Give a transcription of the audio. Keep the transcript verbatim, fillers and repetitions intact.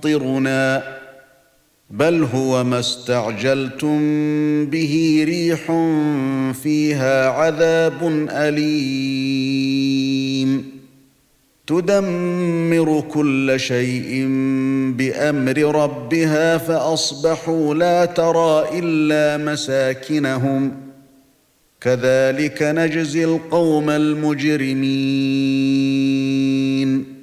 يمطرنا بل هو ما استعجلتم به ريح فيها عذاب أليم تدمر كل شيء بأمر ربها فأصبحوا لا ترى إلا مساكنهم كذلك نجزي القوم المجرمين